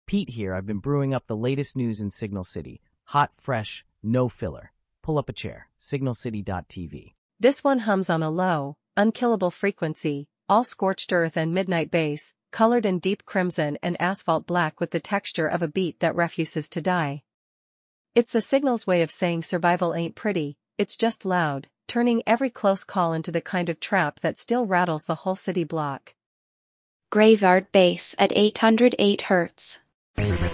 Pete here. I've been brewing up the latest news in Signal City. Hot, fresh, no filler. Pull up a chair. Signalcity.tv. This one hums on a low, unkillable frequency, all scorched earth and midnight bass, colored in deep crimson and asphalt black with the texture of a beat that refuses to die. It's the Signal's way of saying survival ain't pretty, it's just loud, turning every close call into the kind of trap that still rattles the whole city block. Graveyard bass at 808 Hz.